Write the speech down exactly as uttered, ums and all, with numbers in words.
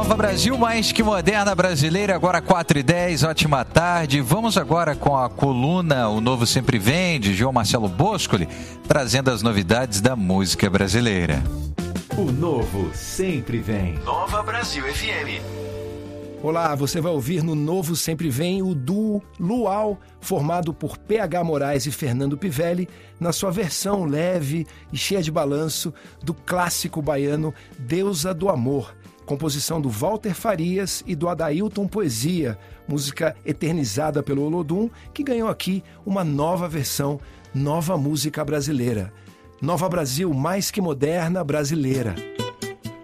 Nova Brasil, mais que moderna brasileira, agora quatro e dez, ótima tarde. Vamos agora com a coluna O Novo Sempre Vem, de João Marcelo Boscoli, trazendo as novidades da música brasileira. O Novo Sempre Vem. Nova Brasil F M. Olá, você vai ouvir no Novo Sempre Vem o duo Luau, formado por P H Moraes e Fernando Pivelli, na sua versão leve e cheia de balanço do clássico baiano Deusa do Amor, composição do Walter Farias e do Adailton Poesia, música eternizada pelo Olodum, que ganhou aqui uma nova versão, nova música brasileira. Nova Brasil, mais que moderna brasileira.